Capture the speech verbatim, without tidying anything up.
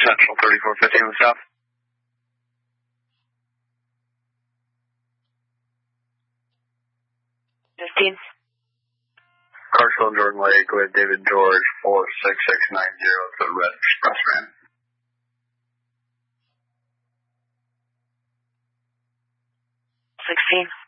Central thirty-four fifty in the south. fifteen. Clarksville and Jordan Lake with David George four six six nine zero to the Red Express Ram. sixteen.